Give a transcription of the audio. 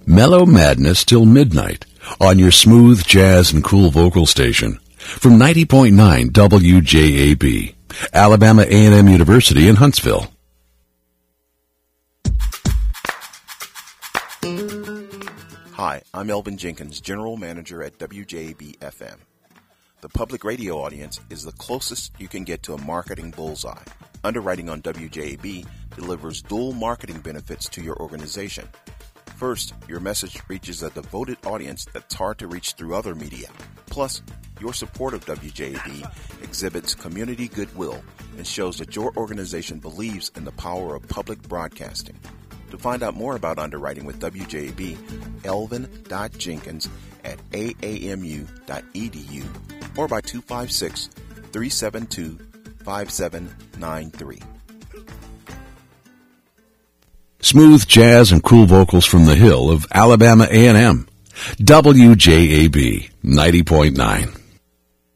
Mellow madness till midnight on your smooth jazz and cool vocal station from 90.9 WJAB, Alabama A&M University in Huntsville. Hi, I'm Elvin Jenkins, General Manager at WJAB-FM. The public radio audience is the closest you can get to a marketing bullseye. Underwriting on WJAB delivers dual marketing benefits to your organization. First, your message reaches a devoted audience that's hard to reach through other media. Plus, your support of WJAB exhibits community goodwill and shows that your organization believes in the power of public broadcasting. To find out more about underwriting with WJAB, elvin.jenkins at aamu.edu or by 256-372-5793. Smooth jazz and cool vocals from the hill of Alabama A&M. WJAB 90.9.